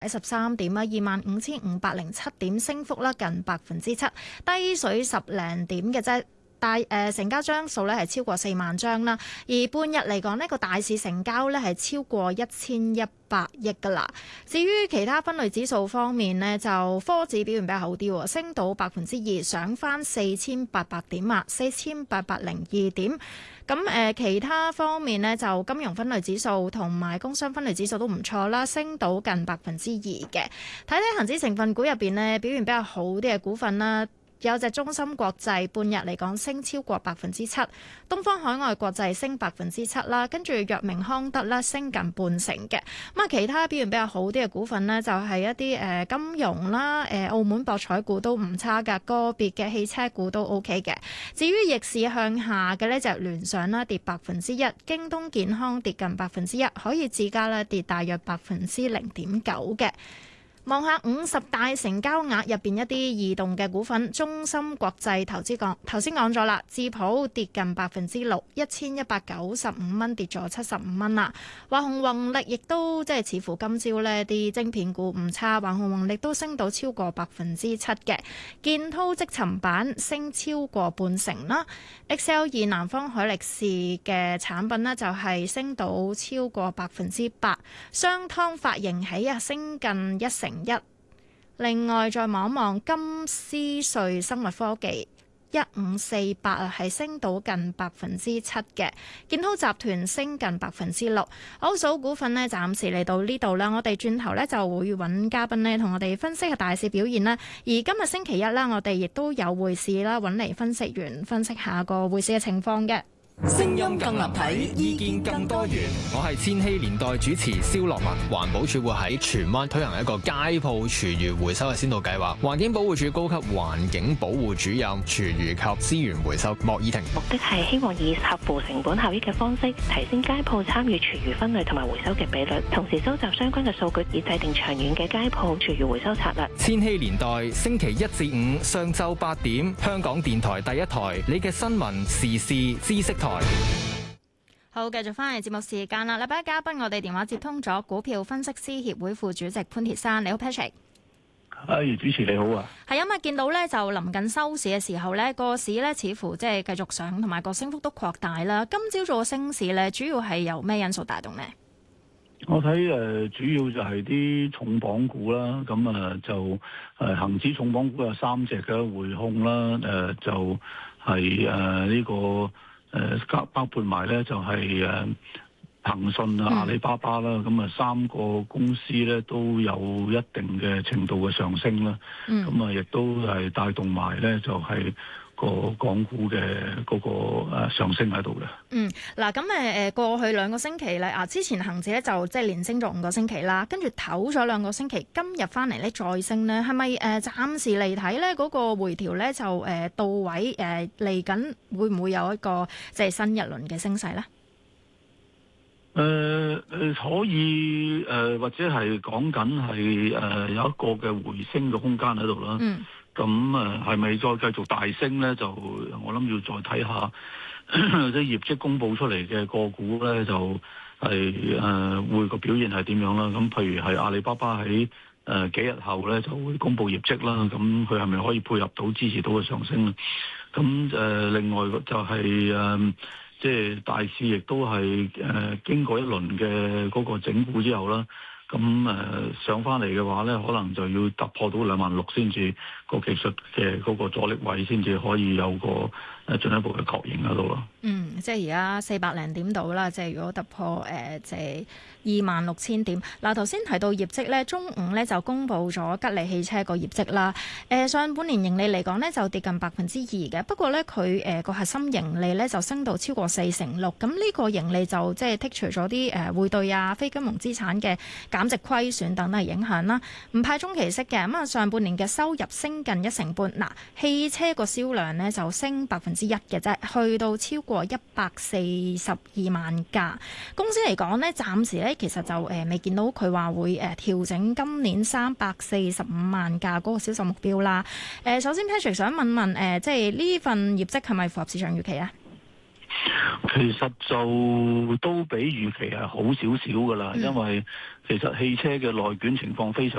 喺13點啊，25,507點，升幅啦近7%，低水10零點嘅啫。成交張數咧係超過4萬張啦，而半日嚟講呢個大市成交咧係超過1100億噶啦。至於其他分類指數方面呢，就科指表現比較好啲，升到2%，上返4800點啊，4802點。咁其他方面呢，就金融分類指數同埋工商分類指數都唔錯啦，升到近2%嘅。睇睇恒指成分股入邊呢，表現比較好啲嘅股份啦。有隻中芯國際半日嚟講升超過7%，東方海外國際升7%啦，跟住藥明康德啦升近半成嘅。咁啊，其他表現比較好啲嘅股份呢，就係一啲金融啦，澳門博彩股都唔差㗎，個別嘅汽車股都 OK 嘅。至於逆市向下嘅呢，就聯想啦跌1%，京東健康跌近1%，可以自家啦跌大約0.9%嘅。望下50大成交額入邊一啲異動嘅股份，中芯國際頭先講咗啦，智普跌近6%，1195蚊跌咗75蚊啦。華虹宏力亦都即係似乎今朝呢啲晶片股唔差，華虹宏力都升到超過7%嘅。建滔積層板升超過半成啦。XL2南方海力士嘅產品呢，就係升到超過8%，商湯發盈喜啊升近1%。另外再望一望金斯瑞生物科技1548啊，係升到近7%嘅。建滔集團升近6%。好，數股份呢，暫時嚟到呢度啦。我哋轉頭呢，就會揾嘉賓呢，同我哋分析下大市表現啦。而今日星期一啦，我哋亦都有匯市啦，揾嚟分析員分析下個匯市嘅情況嘅。 聲音更立體，意見更多元。我係千禧年代主持蕭樂文。環保署會喺荃灣推行一個街鋪廚餘回收嘅先導計劃。環境保護署高級環境保護主任廚餘及資源回收莫以婷。 目的係希望以合乎成本效益嘅方式，提升街鋪參與廚餘分類同埋回收嘅比率，同時收集相關嘅數據，以制定長遠嘅街鋪廚餘回收策略。 千禧年代星期1至5上晝8點，香港電台第一台，你嘅新聞時事知識台。 好，繼續翻嚟節目時間啦！禮拜一嘉賓，我哋電話接通咗股票分析師協會副主席潘鐵珊，你好 Patrick。 主持你好啊。 係因為見到咧，就臨近收市嘅時候咧，個市咧似乎即係繼續上，同埋個升幅都擴大啦。今朝早嘅升市咧，主要係由咩因素帶動呢？ 我睇主要就係啲重磅股啦，咁就恒指重磅股有3隻嘅匯控啦，就係呢個。包括埋咧就係騰訊啊、阿里巴巴啦，咁3個公司咧都有一定嘅程度嘅上升啦。咁亦都係帶動埋咧就係個港股嘅嗰個上升喺度嘅。 嗱咁過去2個星期咧，之前恒指咧就即係連升咗5個星期啦，跟住唞咗2個星期，今日翻嚟咧再升咧，係咪暫時嚟睇咧嗰個回調咧就到位嚟緊，會唔會有一個即係新一輪嘅升勢咧？ 可以或者係講緊係有一個嘅回升嘅空間喺度啦。咁係咪再繼續大升咧？就我諗要再睇下啲業績公佈出嚟嘅個股咧，就係會個表現係點樣啦。咁譬如係阿里巴巴喺幾日後咧就會公佈業績啦。咁佢係咪可以配合到支持到嘅上升咧？咁另外就係即係大市亦都係經過一輪嘅嗰個整固之後啦。咁上翻嚟嘅話咧，可能就要突破到26000先至個技術嘅嗰個阻力位，先至可以有個進一步嘅確認喺度咯。 即係而家400零點度啦，即係如果突破即係26000點。嗱，頭先提到業績咧，中午咧就公布咗吉利汽車個業績啦。上半年盈利嚟講咧就跌近2%嘅，不過咧佢個核心盈利咧就升到超過46%。咁呢個盈利就即係剔除咗啲匯兌啊、非金融資產嘅減值虧損等都係影響啦。唔派中期息嘅，咁上半年嘅收入升近1成半。嗱，汽車個銷量咧就升1%嘅啫，去到超過142萬架。公司嚟講咧，暫時咧其實就未見到佢話會調整今年345萬架嗰個銷售目標啦。首先 Patrick 想問即係呢份業績係咪符合市場預期啊？ 其實就都比預期係好少少㗎啦，因為其實汽車嘅內捲情況非常